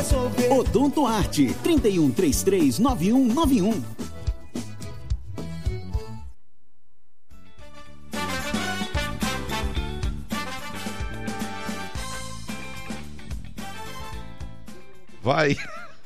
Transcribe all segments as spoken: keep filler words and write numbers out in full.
resolver. Odonto Arte, trinta e um, trinta e três, noventa e um noventa e um. Vai.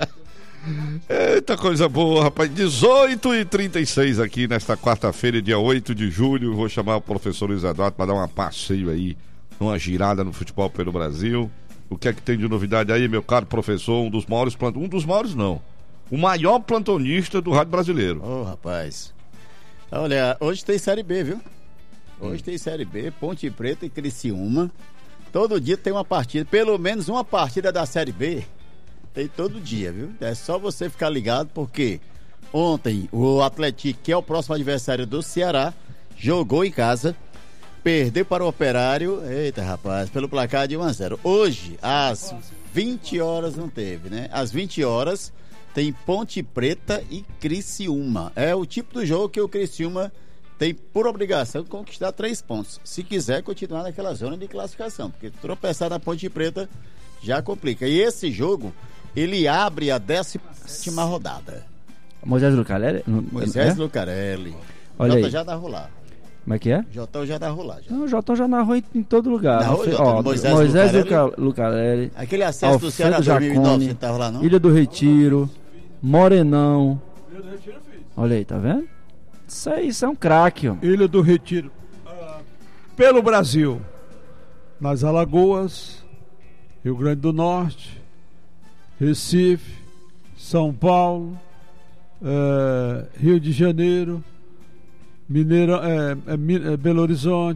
Eita coisa boa, rapaz. dezoito e trinta e seis aqui nesta quarta-feira, dia oito de julho. Vou chamar o professor Luiz Eduardo para dar um passeio aí, uma girada no futebol pelo Brasil. O que é que tem de novidade aí, meu caro professor? Um dos maiores plant... um dos maiores não, o maior plantonista do rádio brasileiro. Ô, oh, rapaz, olha, hoje tem Série B, viu? Hoje hum. tem Série B, Ponte Preta e Criciúma. Todo dia tem uma partida, pelo menos uma partida da Série B. Tem todo dia, viu? É só você ficar ligado, porque ontem o Atlético, que é o próximo adversário do Ceará, jogou em casa, perdeu para o Operário, eita rapaz, pelo placar de um a zero. Hoje, às vinte horas, não teve, né? Às vinte horas tem Ponte Preta e Criciúma. É o tipo do jogo que o Criciúma tem por obrigação de conquistar três pontos. Se quiser continuar naquela zona de classificação, porque tropeçar na Ponte Preta já complica. E esse jogo, ele abre a décima rodada. Moisés Lucarelli? Moisés é? Lucarelli. Olha Jota aí. já dá rolar. Como é que é? Jotão já dá rolar. Já. Não, o Jotão já narrou em, em todo lugar. Narrou, Fe... Jotão, Ó, Moisés, Moisés Lucarelli. Lucarelli. Aquele acesso do Ceará dois mil e nove, você tá lá, não? Ilha do Retiro, Morenão. Ilha do Retiro eu fiz. Olha aí, tá vendo? Isso aí, isso é um craque, ó. Ilha do Retiro. Uh, pelo Brasil, nas Alagoas, Rio Grande do Norte, Recife, São Paulo, uh, Rio de Janeiro, Mineira, é, é, é Belo Horizonte,